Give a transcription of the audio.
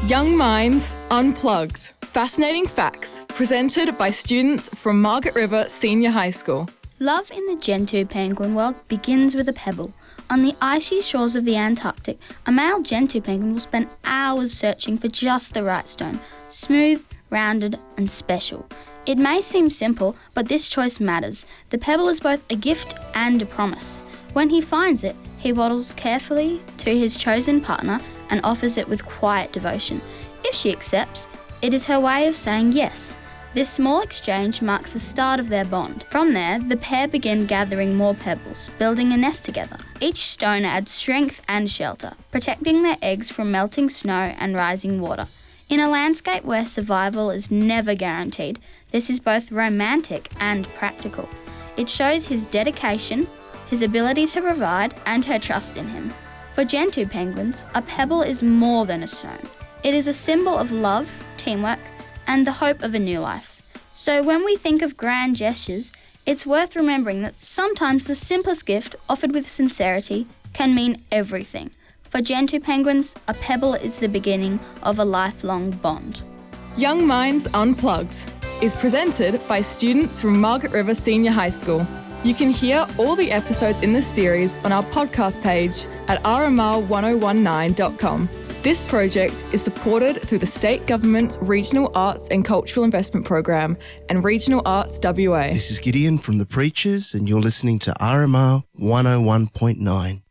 Young Minds Unplugged. Fascinating facts presented by students from Margaret River Senior High School. Love in the Gentoo penguin world begins with a pebble. On the icy shores of the Antarctic, a male Gentoo penguin will spend hours searching for just the right stone, smooth, rounded and special. It may seem simple, but this choice matters. The pebble is both a gift and a promise. When he finds it, he waddles carefully to his chosen partner and offers it with quiet devotion. If she accepts, it is her way of saying yes. This small exchange marks the start of their bond. From there, the pair begin gathering more pebbles, building a nest together. Each stone adds strength and shelter, protecting their eggs from melting snow and rising water. In a landscape where survival is never guaranteed, this is both romantic and practical. It shows his dedication, his ability to provide, and her trust in him. For Gentoo penguins, a pebble is more than a stone. It is a symbol of love, teamwork, and the hope of a new life. So when we think of grand gestures, it's worth remembering that sometimes the simplest gift, offered with sincerity, can mean everything. For Gentoo penguins, a pebble is the beginning of a lifelong bond. Young Minds Unplugged is presented by students from Margaret River Senior High School. You can hear all the episodes in this series on our podcast page at rmr1019.com. This project is supported through the State Government's Regional Arts and Cultural Investment Program and Regional Arts WA. This is Gideon from The Preachers, and you're listening to RMR 101.9.